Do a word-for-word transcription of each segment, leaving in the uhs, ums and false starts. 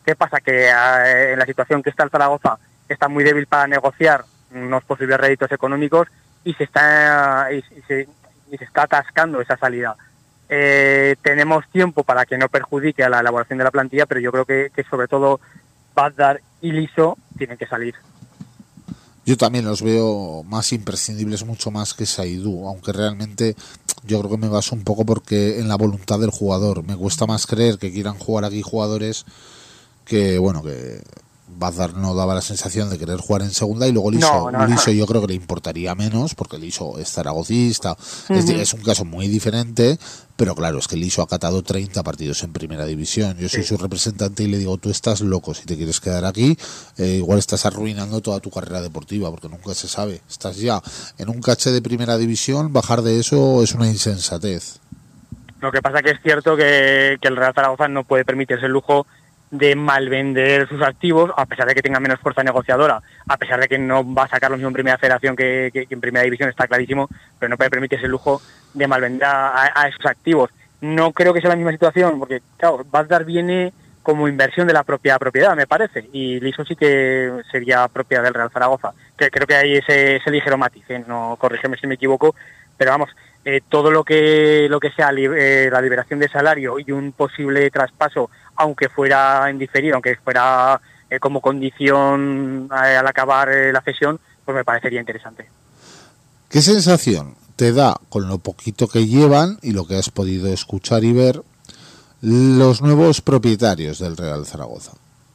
¿Qué pasa? Que eh, en la situación que está el Zaragoza está muy débil para negociar unos posibles réditos económicos y se está y, y se, y se está atascando esa salida. Eh, tenemos tiempo para que no perjudique a la elaboración de la plantilla, pero yo creo que, que sobre todo Bazdar y Liso tienen que salir. Yo también los veo más imprescindibles, mucho más que Saidú, aunque realmente yo creo que me baso un poco porque en la voluntad del jugador. Me cuesta más creer que quieran jugar aquí jugadores que, bueno, que Bazdar no daba la sensación de querer jugar en segunda, y luego Liso, no, no, Liso no. yo creo que le importaría menos porque Liso es zaragocista. Uh-huh. es, es un caso muy diferente, pero claro, es que Liso ha catado treinta partidos en primera división. Yo soy sí. su representante y le digo, tú estás loco si te quieres quedar aquí, eh, igual estás arruinando toda tu carrera deportiva, porque nunca se sabe, estás ya en un caché de primera división, bajar de eso es una insensatez. Lo que pasa que es cierto que, que el Real Zaragoza no puede permitirse el lujo de malvender sus activos, a pesar de que tenga menos fuerza negociadora, a pesar de que no va a sacar lo mismo en primera federación que, que, que en primera división, está clarísimo, pero no puede permitirse el lujo de malvender a, a esos activos. No creo que sea la misma situación, porque claro, Bazdar viene como inversión de la propia propiedad, me parece, y Liso sí que sería propiedad del Real Zaragoza, que creo que hay ese, ese ligero matiz, ¿eh? No, corrígeme si me equivoco, pero vamos, eh, todo lo que lo que sea li- eh, la liberación de salario y un posible traspaso, aunque fuera en diferido, aunque fuera eh, como condición eh, al acabar eh, la cesión, pues me parecería interesante. ¿Qué sensación te da, con lo poquito que llevan y lo que has podido escuchar y ver, los nuevos propietarios del Real Zaragoza?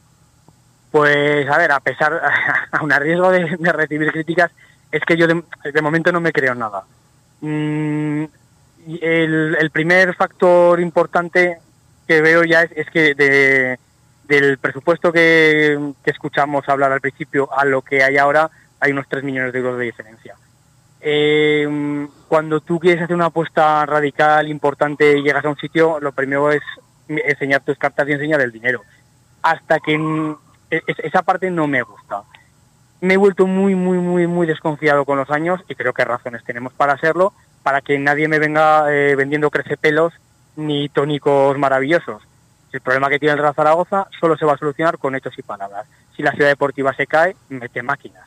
Pues a ver, a pesar, a un riesgo de, de recibir críticas, es que yo de, de momento no me creo nada. Mm, el, el primer factor importante que veo ya es, es que de, del presupuesto que, que escuchamos hablar al principio a lo que hay ahora, hay unos tres millones de euros de diferencia. Eh, cuando tú quieres hacer una apuesta radical, importante, y llegas a un sitio, lo primero es enseñar tus cartas y enseñar el dinero. Hasta que esa parte no me gusta. Me he vuelto muy, muy, muy, muy desconfiado con los años, y creo que razones tenemos para hacerlo, para que nadie me venga eh, vendiendo crecepelos ni tónicos maravillosos. El problema que tiene el Real Zaragoza solo se va a solucionar con hechos y palabras. Si la ciudad deportiva se cae, mete máquinas.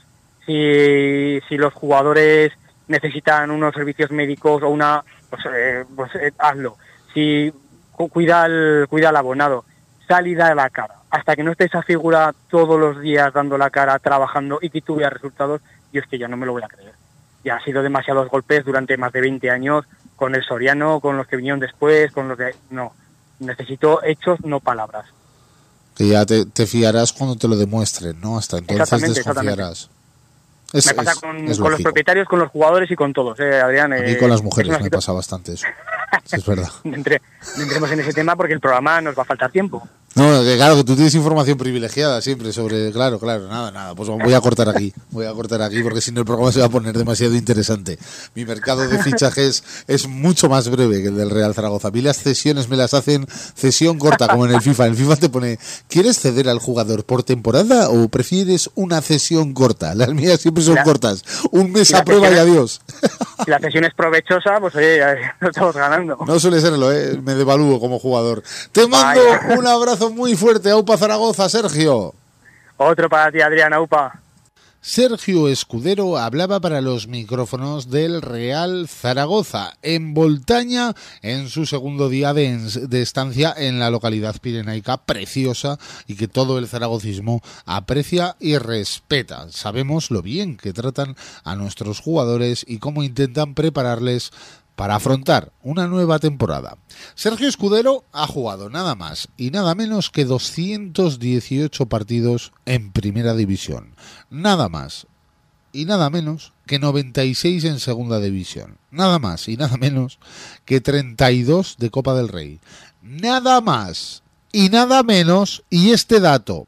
Si, si los jugadores necesitan unos servicios médicos o una, pues, eh, pues eh, hazlo. Si cuida al, cuida al abonado, sal y da la cara. Hasta que no esté esa figura todos los días dando la cara, trabajando y que tú veas resultados, yo es que ya no me lo voy a creer. Ya ha sido demasiados golpes durante más de veinte años, con el Soriano, con los que vinieron después, con los de... No, necesito hechos, no palabras. Que ya te, te fiarás cuando te lo demuestren, ¿no? Hasta entonces exactamente, desconfiarás. Es, me pasa es, con, es con los propietarios, con los jugadores y con todos, ¿eh, Adrián? A mí eh, con las mujeres me situ... pasa bastante eso. Sí, es verdad. Entre, entremos en ese tema porque el programa nos va a faltar tiempo. No, que claro, que tú tienes información privilegiada siempre sobre... Claro, claro, nada, nada. Pues voy a cortar aquí. Voy a cortar aquí porque si no el programa se va a poner demasiado interesante. Mi mercado de fichajes es mucho más breve que el del Real Zaragoza. A mí las cesiones me las hacen cesión corta, como en el FIFA. En el FIFA te pone, ¿quieres ceder al jugador por temporada o prefieres una cesión corta? Las mías siempre son la, cortas. Un mes a prueba y adiós. Si la cesión es provechosa, pues oye, no estamos ganando. No suele serlo, ¿eh? Me devalúo como jugador. Te mando Ay. un abrazo muy fuerte, Aupa Zaragoza, Sergio. Otro para ti, Adrián, Aupa. Sergio Escudero hablaba para los micrófonos del Real Zaragoza en Boltaña en su segundo día de, de estancia en la localidad pirenaica preciosa y que todo el zaragocismo aprecia y respeta. Sabemos lo bien que tratan a nuestros jugadores y cómo intentan prepararles para afrontar una nueva temporada. Sergio Escudero ha jugado nada más y nada menos que doscientos dieciocho partidos en Primera División. Nada más y nada menos que noventa y seis en Segunda División. Nada más y nada menos que treinta y dos de Copa del Rey. Nada más y nada menos, y este dato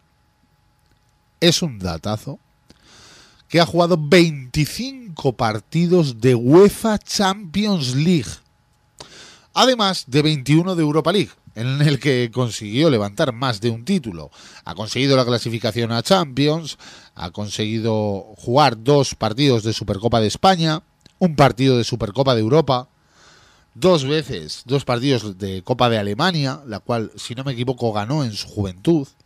es un datazo, que ha jugado veinticinco partidos de UEFA Champions League, además de veintiuno de Europa League, en el que consiguió levantar más de un título. Ha conseguido la clasificación a Champions, ha conseguido jugar dos partidos de Supercopa de España, un partido de Supercopa de Europa, dos veces, dos partidos de Copa de Alemania, la cual, si no me equivoco, ganó en su juventud.